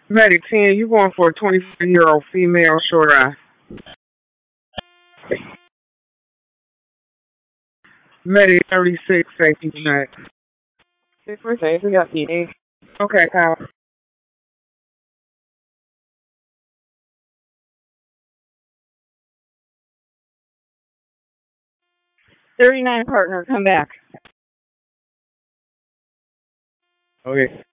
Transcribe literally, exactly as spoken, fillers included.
Medic ten, you going for a twenty-four-year-old female short eye. Medic thirty-six, safety tonight. six four six, we got P D. Okay, pal. thirty-nine partner, come back. Okay.